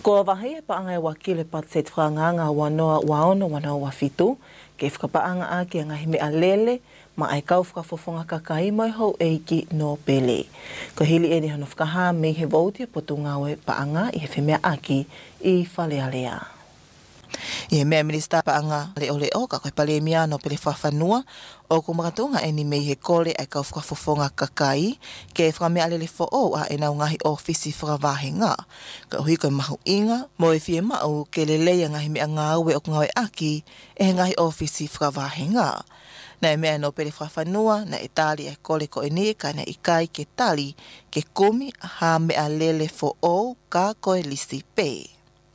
Ko wahi e paanga e wakile patset whanganga wanoa waono wanoa wafitu, ke whakapaanga a ki ngahi mea lele, ma ai kau whakafofonga kakai mai hou eiki no pele. Ko hili e ni hano whakaha mei he vauti potu ngawe paanga i he whemea aki i whalealea. I he mea minista paanga leo leo ka koe pale mia no pele whawhanua o kumakatunga e ni mei he kore ai kau whakafofonga kakai ke whakamea lele fo o a e nau ngahi ofisi whakavahenga. Ka hui koe mahu inga mo e fie mau ke lelei ngahi mea ngāwe o ngawe aki e he ngahi ofisi whakavahenga. Na e mea no pele whawhanua na e tali e kore ko e ni ka na i kai ke tali ke kumi ha mea lele fo o ka koe lisi pe.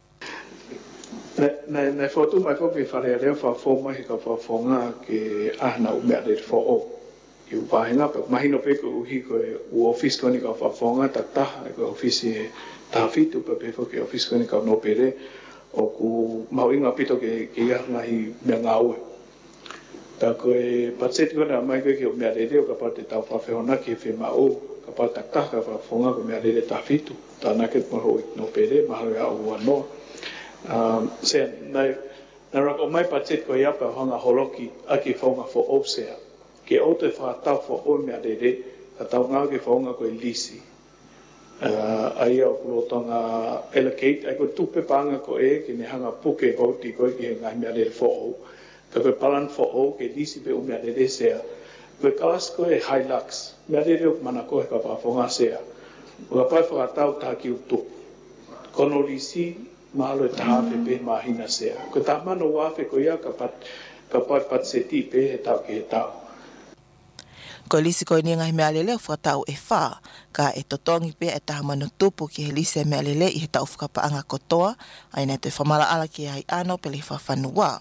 Na foto mai ko ke fare leo fa forma he ka fa fonga ke ana u mea de fo o i u pahinga pe mahino pe ko hi ko u office ko ni ka fa fonga ta ko office ta fitu pe ko ke office ko ni ka no pere o ku mauinga pito ke ia ngai mea ngau ta ko e patset ko na mai ko ke mea de ka pa te ta fa feona ke fe mau ka pa ta ka fa fonga ko mea de ta fitu ta na ke mo no pere ma ha o no se na rako mai patset ko ia pa hanga holoki aki fonga fo opsea ke o te fa tau fo o mea de ta tau nga ke fonga ko lisi ai o ko tonga allocate ai ko tupe panga ko e ke ne hanga puke ko ti ko ke nga mea de fo o ka ko palan fo o ke lisi pe o mea de sea ko kalas ko e hilux mea de o mana ko ka pa fonga sea o pa fa tau ta ki tu kono lisi malo tahape pe mahina sea. Ko tamano wafe ko ia ka pat seti pe he tau ke he tau. Ko lisi ko ni ngai mea lele whakatau e wha, ka e totongi pe e tahamano tupu ki he lisi mea lele i he tau whakapaanga kotoa, aina te whamala ala ki ai ano pe le whawhanua.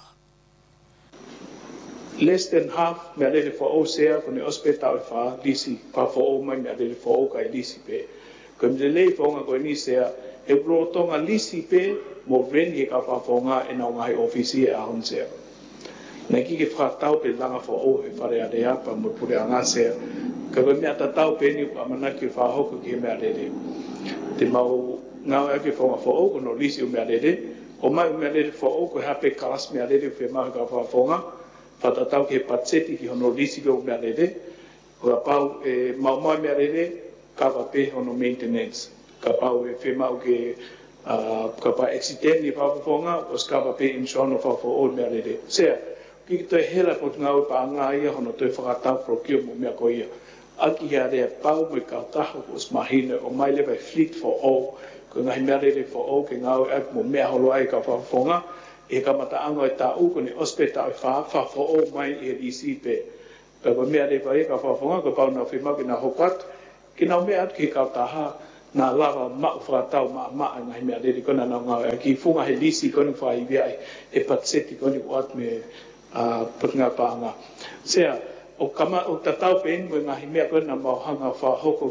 Less than half mea lele wha o sea, ko ne ospe tau e wha, lisi, wha o mai mea lele wha o ka e lisi pe. Ko me lele whaonga ko ni sea, e protonga lisi pe mo reni he ka whawhonga e nau ngahi ofisi e ahon sea. Nei ki ke whakatau pe langa wha o he whare a rea pa mo pure anga sea. Ka koe mea tatau pe ni pa manaki whahoko ki he mea rere. Te mau ngau ake whaonga wha o no lisi o mea rere. O mai o mea rere wha o ko hape kalas mea rere whe mahu ka whawhonga. Whatatau ki he patseti ki hono lisi o mea rere. O a pau e mau mai mea rere ka wape hono maintenance. Ka pau e whemau ke ka pa accident ni whawhonga o skapa pe insono whawho o mea rere. Sea, ki toi hela po ngau pa ngā ia hono toi whakatau pro kio mo mea ko ia. Aki hea rea pau mo i kautaha ko smahine o mai lewa fleet for all. Ko ngahi mea rere for all ke ngau ak mo mea holo ai ka whawhonga. E ka mata anga e tā uko ni ospe tā e whawho o mai e DC pe. Ka ko mea rere ka whawhonga ko pau na whemau ki na hokat. Ki nau mea atu ki kautaha. Na lava ma whakatau ma ngai mea rere kona nau ngau. Ki funga he lisi koni whai viai e patseti koni uat me putunga pāanga. Sea, o tatau pe eni mo ngahi mea kona mau hanga whahoko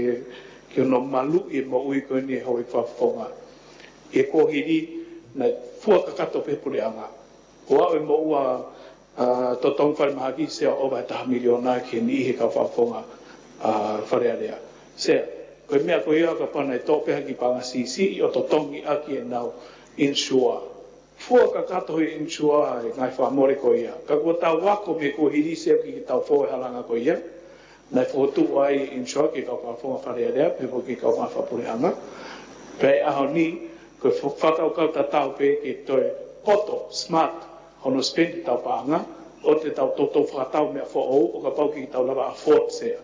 ki ono malu e mo ui koni e hoi whawhonga. E kohiri na fuakakato pe pure anga. O au e mo ua totong whare mahaki sea o vai taha miliona ki ni he ka whawhonga whare area. Sea, koe mea koe ia ka pana e tōpeha ki panga sisi o to tongi aki e nau insua. Fua ka kato hui insua e ngai whamore koe ia. Ka kua tau wako me koe hirisea ki tau fōe halanga koe ia. Nai fōtu ai insua ki kau whafonga whare area, pe po ki kau whapure anga. Pei aho ni, koe whakau kau ta tau pe ki toi poto, smart, hono spendi tau paanga, o te tau toto whakatau mea who'ou, o ka pau ki tau lava afford sea.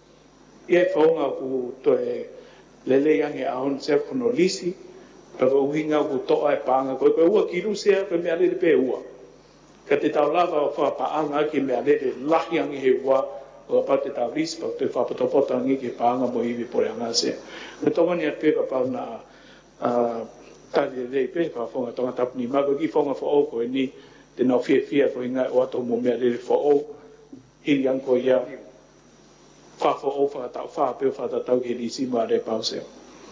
Ia whaonga ku toe lele yange ahon sea kono lisi, paka uhinga ku toa e pāanga koe koe ua kiru sea koe mea lele pe ua. Ka te tau lava o whapaanga ki mea lele lahi ange he ua, o pa te tau lisi pa te whapatopota ange ki pāanga mo iwi pore anga sea. Ka tonga ni ate ka pau na tali lele pe pa whaonga tonga tapuni mako ki whaonga whao koe ni te nau fia koe ngai o ato mo mea lele whao hiri anko ia whafo o whakatau whapeo whakatau ki risi maare pauseo.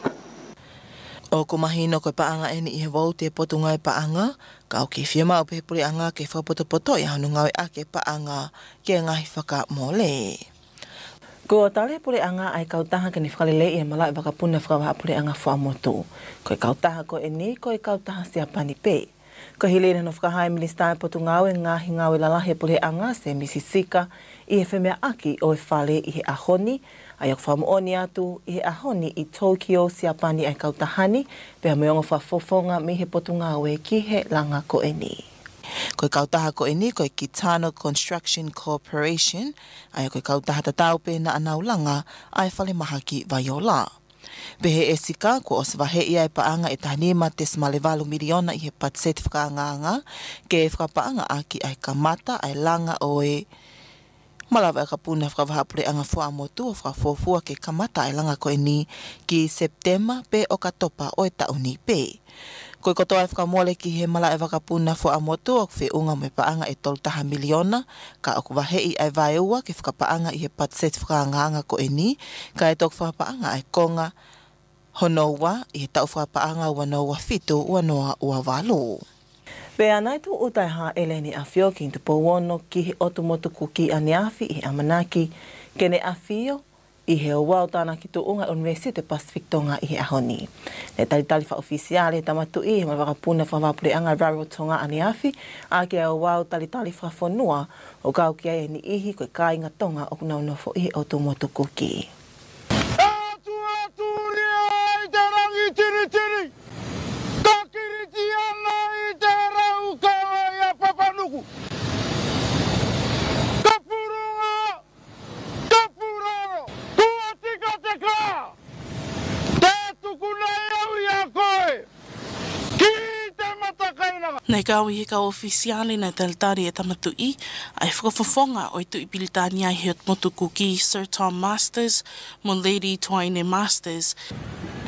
O ko mahino koe paanga eni i he wau te potunga e paanga, ka o ke whiama o pehepuri anga ke whapotopoto i hanu ngawe ake paanga ke ngahi whaka mole. Ko tale pule anga ai kautaha ka ni whakalele i malai wakapuna whakawaha pule anga whaamotu. Ko kautaha ko e ni, ko kautaha sia pani pe. Ko hilena no whakahai minister potu ngau e ngahi ngau e lalahe pule anga se misisika i he whemea aki o e whale i he ahoni. Ai ak whamuoni atu i he ahoni i Tokyo sia pani ai kautahani pea meongo whafofonga mi he potu ngau e ki he langa ko e ni. Koe kautaha ko e ni, koe Kitano Construction Corporation, ai koe kautaha tatau pe na anaulanga ai whale mahaki Vaiola. Pehe e sika, ko oswahe ia e paanga e tahanima te smalevalu miliona i he patset whakaanganga, ke e whakapaanga aki ai kamata ai langa o e malawa e kapuna whakawahapure anga whaamotu o whakafofua ke kamata ai langa ko e ni ki September pe o katopa o e tauni pe. Koe kotoa e whakamole ki he mala e wakapuna whaamotu o whiunga me paanga e toltaha miliona, ka o wahei ai vaiua ke whakapaanga i he patset whakaanganga ko e ni, ka e tok whakapaanga ai konga honoua i he tau whakapaanga wanoa fitu wanoa ua walo. Pea nai tu utai ha eleni a whio ki te powono ki he otumotu kuki a niafi i he amanaki, kene a whio i he o wau tāna ki tu unga University Pacific tonga i he ahoni. Ne talitali wha ofisiale tamatu i he mawakapuna whawapure anga Rarotonga aniafi, a ke o wau talitali wha whanua o kau ki ai ni ihi koe kāinga tonga o kunaunofo i he otumotu kuki. Nei kau i he kau ofisiale na talitari e tamatu i, ai whakafofonga o i tu i pilitania i he motu kuki Sir Tom Masters, mo Lady Twaine Masters.